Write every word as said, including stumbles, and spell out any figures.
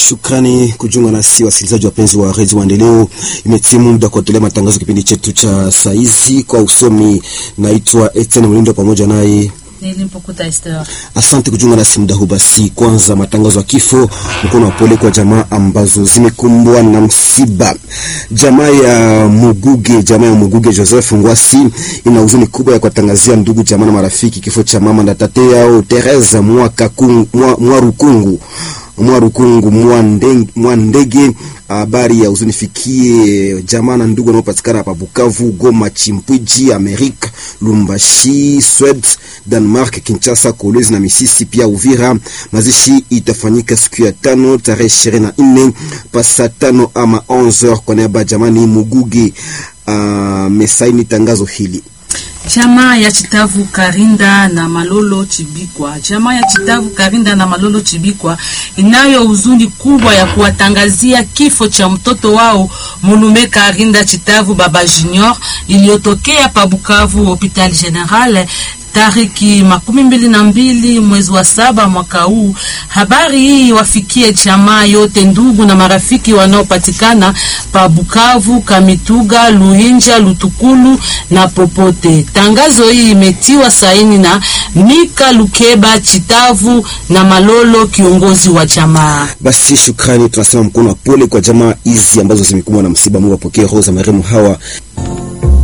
Shukrani kujiunga nasi wasikilizaji wapenzi wa Radio Maendeleo. Imetimu muda kuendelea matangazo kipindi chetu cha saizi. Kwa usomi naitwa Etienne Mlindo pamoja naye Nilimpokuta Esther. Asante kujiunga nasi muda huu. Basi kwanza matangazo ya kifo, mkono wa pole kwa jamaa ambazo zimekumbwa na msiba. Jamaa ya Muguge, jamaa ya Muguge Joseph Ngwasi ina huzuni kubwa ya kuwatangazia ndugu jamaa na marafiki kifo cha mama na tate yao Teresa Mwakakungu Mwarukungu Mwarukungu Mwandege Mwandege. Habari ya uzunifikie jamaa na ndugu wanaopatikana hapa Bukavu, Goma, Chimpwiji, Amerika, Lumbashi, Sweden, Denmark, Kinshasa, Kolwezi na Misisi pia Uvira. Mazishi itafanyika siku ya tano tarehe ishirini na nne pasa tano ama onze heures kwa niaba jamani Muguge. Uh, mesaini tangazo hili. Jamaa ya Chitavu Karinda na Malolo Chibikwa. Jamaa ya Chitavu Karinda na Malolo Chibikwa inayo huzuni kubwa ya kuwatangazia kifo cha mtoto wao Mulume Karinda Chitavu Baba Junior iliyotokea pa Bukavu Hopital General tariki makumi mbili na mbili mwezi wa saba mwaka huu. Habari hii wafikie jamaa yote, ndugu na marafiki wanaopatikana pa Bukavu, Kamituga, Luhinja, Lutukulu na popote. Tangazo hii imetiwa saini na Mika Lukeba Chitavu na Malolo, kiongozi wa jamaa. Basi shukrani, tunasema mkono wa pole kwa jamaa hizi ambazo zimekumbwa na msiba. Mungu apokee roho za marehemu hawa